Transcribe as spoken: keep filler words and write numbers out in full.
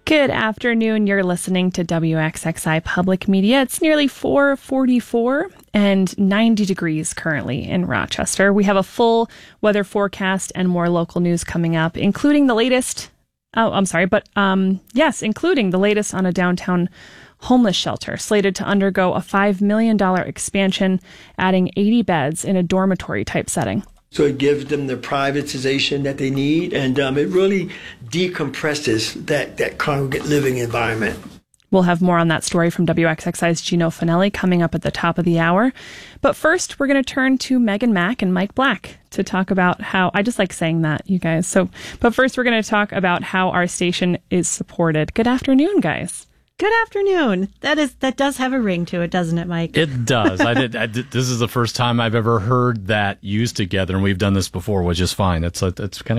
Good afternoon. You're listening to W X X I Public Media. It's nearly four forty-four and ninety degrees currently in Rochester. We have a full weather forecast and more local news coming up, including the latest. Oh, I'm sorry, but um, yes, including the latest on a downtown homeless shelter slated to undergo a five million dollars expansion, adding eighty beds in a dormitory type setting. So it gives them the privatization that they need, and um, it really decompresses that, that congregate living environment. We'll have more on that story from W X X I's Gino Finelli coming up at the top of the hour. But first, we're going to turn to Megan Mack and Mike Black to talk about how, I just like saying that, you guys. So, but first, we're going to talk about how our station is supported. Good afternoon, guys. Good afternoon. That is that does have a ring to it, doesn't it, Mike? It does. I did, I did. This is the first time I've ever heard that used together, and we've done this before, which is fine. It's it's kind of